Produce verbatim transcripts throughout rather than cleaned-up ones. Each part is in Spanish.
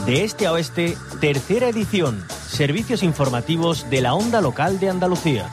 De este a oeste, tercera edición. Servicios informativos de la Onda Local de Andalucía.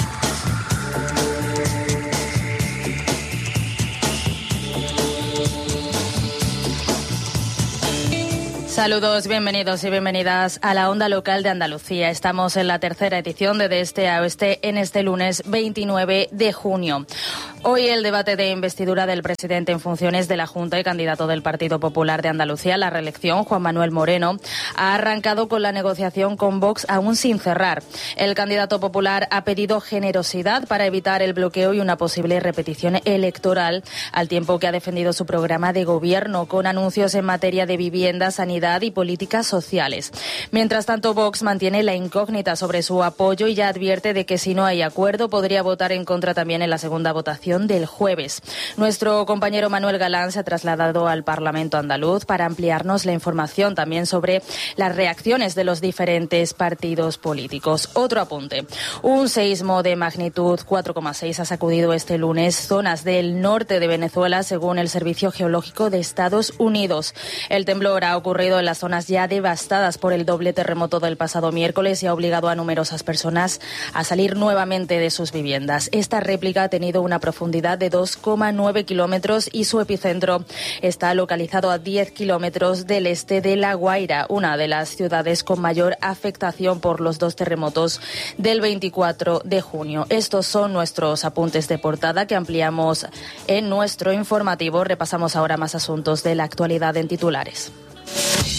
Saludos, bienvenidos y bienvenidas a la Onda Local de Andalucía. Estamos en la tercera edición de De Este a Oeste en este lunes veintinueve de junio. Hoy el debate de investidura del presidente en funciones de la Junta y candidato del Partido Popular de Andalucía a la reelección, Juan Manuel Moreno, ha arrancado con la negociación con Vox aún sin cerrar. El candidato popular ha pedido generosidad para evitar el bloqueo y una posible repetición electoral, al tiempo que ha defendido su programa de gobierno con anuncios en materia de vivienda, sanidad y políticas sociales. Mientras tanto, Vox mantiene la incógnita sobre su apoyo y ya advierte de que si no hay acuerdo podría votar en contra también en la segunda votación del jueves. Nuestro compañero Manuel Galán se ha trasladado al Parlamento andaluz para ampliarnos la información también sobre las reacciones de los diferentes partidos políticos. Otro apunte. Un seísmo de magnitud cuatro coma seis ha sacudido este lunes zonas del norte de Venezuela, según el Servicio Geológico de Estados Unidos. El temblor ha ocurrido en las zonas ya devastadas por el doble terremoto del pasado miércoles y ha obligado a numerosas personas a salir nuevamente de sus viviendas. Esta réplica ha tenido una profundidad de dos coma nueve kilómetros y su epicentro está localizado a diez kilómetros del este de La Guaira, una de las ciudades con mayor afectación por los dos terremotos del veinticuatro de junio. Estos son nuestros apuntes de portada que ampliamos en nuestro informativo. Repasamos ahora más asuntos de la actualidad en titulares.